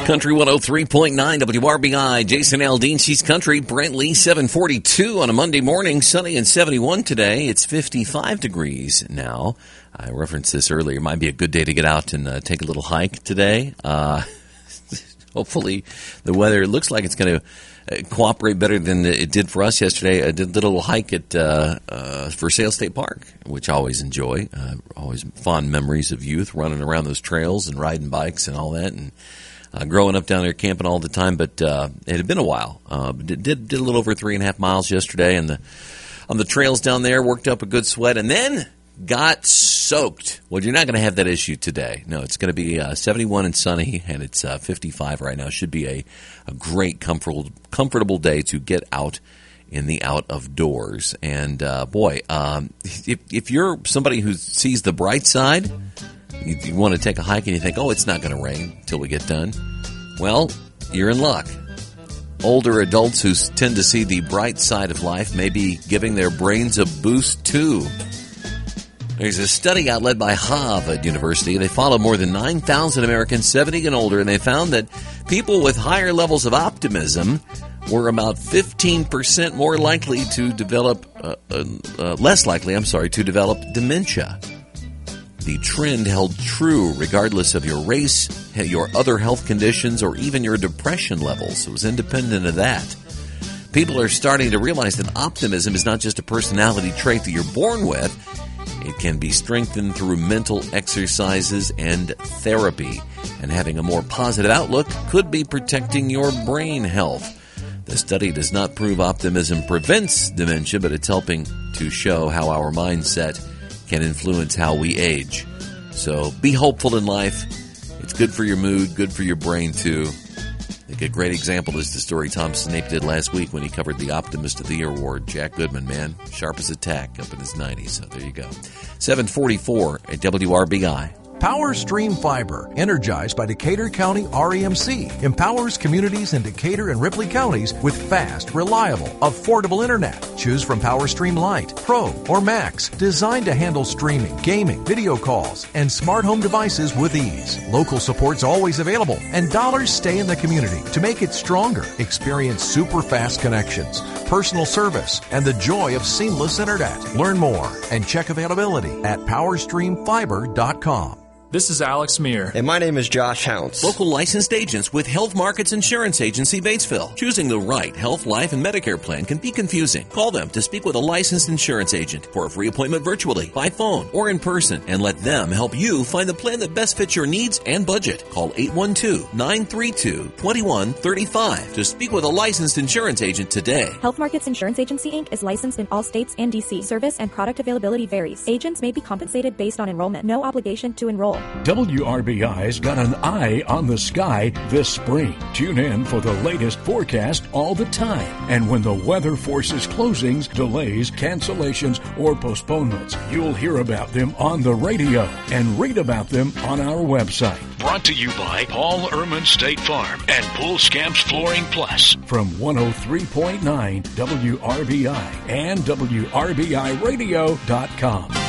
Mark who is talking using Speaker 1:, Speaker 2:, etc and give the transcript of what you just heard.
Speaker 1: Country 103.9 WRBI. Jason Aldean, She's Country. Brent Lee, 742 on a Monday morning. Sunny and 71 today. It's 55 degrees now. I referenced this earlier. It might be a good day to get out and take a little hike today. Hopefully the weather looks like it's going to cooperate better than it did for us yesterday. I did a little hike at Versailles State Park, which I always enjoy. Always fond memories of youth running around those trails and riding bikes and all that, and growing up down there camping all the time. But it had been a while. Did a little over 3.5 miles yesterday, and on the trails down there, worked up a good sweat, and then got soaked. Well, you're not going to have that issue today. No, it's going to be 71 and sunny, and it's 55 right now. Should be a great, comfortable day to get out in the out of doors. And, if you're somebody who sees the bright side, you want to take a hike and you think, oh, it's not going to rain until we get done. Well, you're in luck. Older adults who tend to see the bright side of life may be giving their brains a boost, too. There's a study out led by Harvard University. They followed more than 9,000 Americans 70 and older, and they found that people with higher levels of optimism were about 15% more likely to develop, less likely, to develop dementia. The trend held true regardless of your race, your other health conditions, or even your depression levels. It was independent of that. People are starting to realize that optimism is not just a personality trait that you're born with. It can be strengthened through mental exercises and therapy. And having a more positive outlook could be protecting your brain health. The study does not prove optimism prevents dementia, but it's helping to show how our mindset can influence how we age. So be hopeful in life. It's good for your mood, good for your brain too. I think a great example is the story Tom Snape did last week when he covered the Optimist of the Year award. Jack Goodman, man, sharp as a tack up in his 90s. So there you go. 744 at WRBI.
Speaker 2: PowerStream Fiber, energized by Decatur County REMC, empowers communities in Decatur and Ripley counties with fast, reliable, affordable internet. Choose from PowerStream Lite, Pro, or Max, designed to handle streaming, gaming, video calls, and smart home devices with ease. Local support's always available, and dollars stay in the community to make it stronger. Experience super fast connections, personal service, and the joy of seamless internet. Learn more and check availability at PowerStreamFiber.com.
Speaker 3: This is Alex Meir.
Speaker 4: And my name is Josh Hounce.
Speaker 1: Local licensed agents with Health Markets Insurance Agency, Batesville. Choosing the right health, life, and Medicare plan can be confusing. Call them to speak with a licensed insurance agent for a free appointment virtually, by phone, or in person, and let them help you find the plan that best fits your needs and budget. Call 812-932-2135 to speak with a licensed insurance agent today.
Speaker 5: Health Markets Insurance Agency, Inc. is licensed in all states and D.C. Service and product availability varies. Agents may be compensated based on enrollment. No obligation to enroll.
Speaker 6: WRBI's got an eye on the sky this spring. Tune in for the latest forecast all the time. And when the weather forces closings, delays, cancellations, or postponements, you'll hear about them on the radio and read about them on our website.
Speaker 7: Brought to you by Paul Ehrman State Farm and Pool Scamps Flooring Plus.
Speaker 6: From 103.9 WRBI and WRBIRadio.com.